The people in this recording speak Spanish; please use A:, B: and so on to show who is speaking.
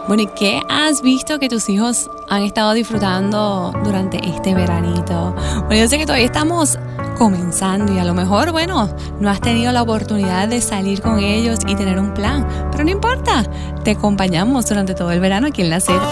A: Bueno, ¿y qué has visto que tus hijos han estado disfrutando durante este veranito? Bueno, yo sé que todavía estamos comenzando y a lo mejor, bueno, no has tenido la oportunidad de salir con ellos y tener un plan, pero no importa, te acompañamos durante todo el verano aquí en La Z.